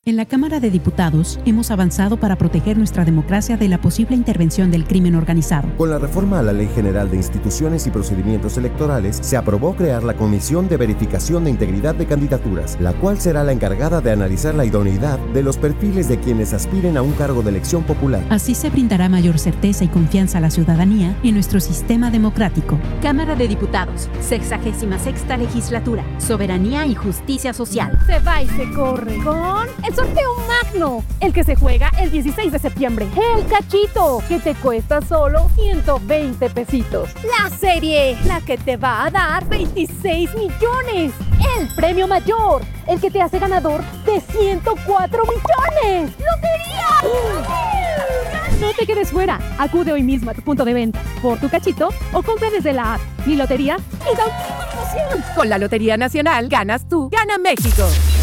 En la Cámara de Diputados hemos avanzado para proteger nuestra democracia de la posible intervención del crimen organizado. Con la reforma a la Ley General de Instituciones y Procedimientos Electorales, se aprobó crear la Comisión de Verificación de Integridad de Candidaturas, la cual será la encargada de analizar la idoneidad de los perfiles de quienes aspiren a un cargo de elección popular. Así se brindará mayor certeza y confianza a la ciudadanía en nuestro sistema democrático. Cámara de Diputados, 66ª Legislatura, Soberanía y Justicia Social. Se va y se corre con el sorteo magno, el que se juega el 16 de septiembre. El cachito, que te cuesta solo 120 pesitos. La serie, la que te va a dar 26 millones. El premio mayor, el que te hace ganador de 104 millones. ¡Lotería! No te quedes fuera. Acude hoy mismo a tu punto de venta por tu cachito o compra desde la app Mi Lotería y da un. Con la Lotería Nacional ganas tú, gana México.